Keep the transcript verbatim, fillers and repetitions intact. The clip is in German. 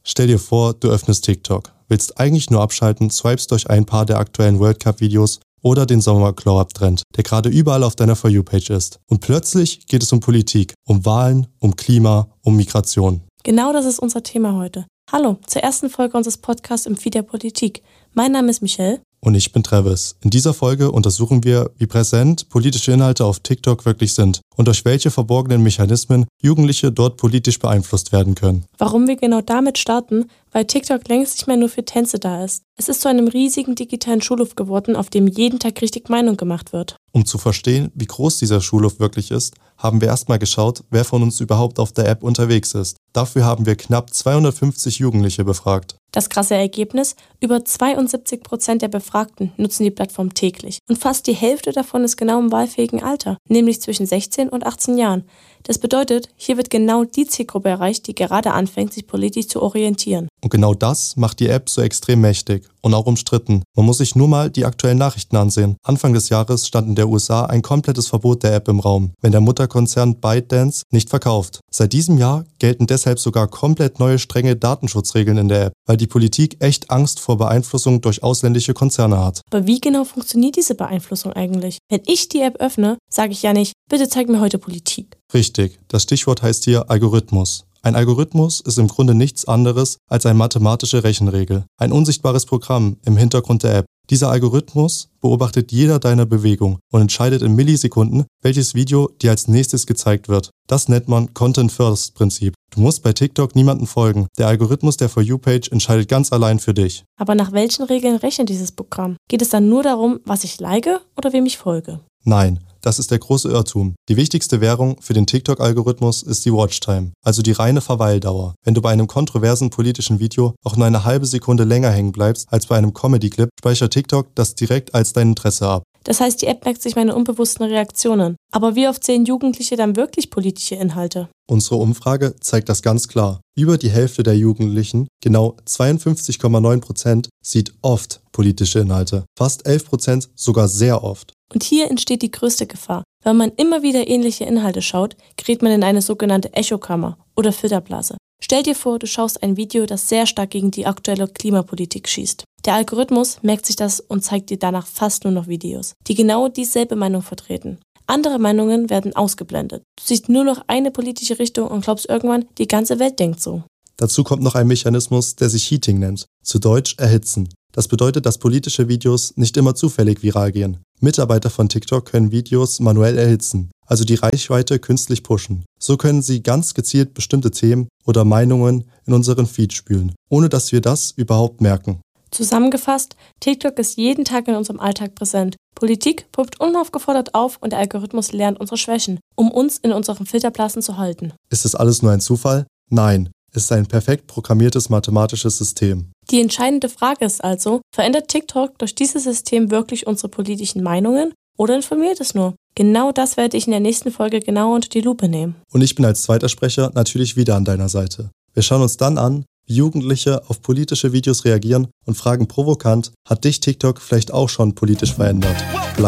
Stell dir vor, du öffnest TikTok, willst eigentlich nur abschalten, swipest durch ein paar der aktuellen World Cup-Videos oder den Sommer-Glow-Up-Trend, der gerade überall auf deiner For You-Page ist. Und plötzlich geht es um Politik, um Wahlen, um Klima, um Migration. Genau das ist unser Thema heute. Hallo zur ersten Folge unseres Podcasts im Feed der Politik. Mein Name ist Michelle. Und ich bin Travis. In dieser Folge untersuchen wir, wie präsent politische Inhalte auf TikTok wirklich sind und durch welche verborgenen Mechanismen Jugendliche dort politisch beeinflusst werden können. Warum wir genau damit starten? Weil TikTok längst nicht mehr nur für Tänze da ist. Es ist zu einem riesigen digitalen Schulhof geworden, auf dem jeden Tag richtig Meinung gemacht wird. Um zu verstehen, wie groß dieser Schulhof wirklich ist, haben wir erstmal geschaut, wer von uns überhaupt auf der App unterwegs ist. Dafür haben wir knapp zweihundertfünfzig Jugendliche befragt. Das krasse Ergebnis: Über zweiundsiebzig Prozent der Befragten nutzen die Plattform täglich. Und fast die Hälfte davon ist genau im wahlfähigen Alter, nämlich zwischen sechzehn und achtzehn Jahren. Das bedeutet, hier wird genau die Zielgruppe erreicht, die gerade anfängt, sich politisch zu orientieren. Und genau das macht die App so extrem mächtig und auch umstritten. Man muss sich nur mal die aktuellen Nachrichten ansehen. Anfang des Jahres stand in der U S A ein komplettes Verbot der App im Raum, wenn der Mutterkonzern ByteDance nicht verkauft. Seit diesem Jahr gelten deshalb sogar komplett neue strenge Datenschutzregeln in der App, weil die Politik echt Angst vor Beeinflussung durch ausländische Konzerne hat. Aber wie genau funktioniert diese Beeinflussung eigentlich? Wenn ich die App öffne, sage ich ja nicht, bitte zeig mir heute Politik. Richtig, das Stichwort heißt hier Algorithmus. Ein Algorithmus ist im Grunde nichts anderes als eine mathematische Rechenregel, ein unsichtbares Programm im Hintergrund der App. Dieser Algorithmus beobachtet jeder deiner Bewegung und entscheidet in Millisekunden, welches Video dir als nächstes gezeigt wird. Das nennt man Content-First-Prinzip. Du musst bei TikTok niemandem folgen. Der Algorithmus der For You-Page entscheidet ganz allein für dich. Aber nach welchen Regeln rechnet dieses Programm? Geht es dann nur darum, was ich like oder wem ich folge? Nein, das ist der große Irrtum. Die wichtigste Währung für den TikTok-Algorithmus ist die Watchtime, also die reine Verweildauer. Wenn du bei einem kontroversen politischen Video auch nur eine halbe Sekunde länger hängen bleibst als bei einem Comedy-Clip, speichert TikTok das direkt als dein Interesse ab. Das heißt, die App merkt sich meine unbewussten Reaktionen. Aber wie oft sehen Jugendliche dann wirklich politische Inhalte? Unsere Umfrage zeigt das ganz klar. Über die Hälfte der Jugendlichen, genau zweiundfünfzig Komma neun Prozent, sieht oft politische Inhalte. Fast elf Prozent sogar sehr oft. Und hier entsteht die größte Gefahr. Wenn man immer wieder ähnliche Inhalte schaut, gerät man in eine sogenannte Echokammer oder Filterblase. Stell dir vor, du schaust ein Video, das sehr stark gegen die aktuelle Klimapolitik schießt. Der Algorithmus merkt sich das und zeigt dir danach fast nur noch Videos, die genau dieselbe Meinung vertreten. Andere Meinungen werden ausgeblendet. Du siehst nur noch eine politische Richtung und glaubst irgendwann, die ganze Welt denkt so. Dazu kommt noch ein Mechanismus, der sich Heating nennt, zu Deutsch erhitzen. Das bedeutet, dass politische Videos nicht immer zufällig viral gehen. Mitarbeiter von TikTok können Videos manuell erhitzen, also die Reichweite künstlich pushen. So können sie ganz gezielt bestimmte Themen oder Meinungen in unseren Feed spülen, ohne dass wir das überhaupt merken. Zusammengefasst, TikTok ist jeden Tag in unserem Alltag präsent. Politik poppt unaufgefordert auf und der Algorithmus lernt unsere Schwächen, um uns in unseren Filterblasen zu halten. Ist das alles nur ein Zufall? Nein, es ist ein perfekt programmiertes mathematisches System. Die entscheidende Frage ist also, verändert TikTok durch dieses System wirklich unsere politischen Meinungen oder informiert es nur? Genau das werde ich in der nächsten Folge genauer unter die Lupe nehmen. Und ich bin als zweiter Sprecher natürlich wieder an deiner Seite. Wir schauen uns dann an, wie Jugendliche auf politische Videos reagieren und fragen provokant, hat dich TikTok vielleicht auch schon politisch verändert? Bleib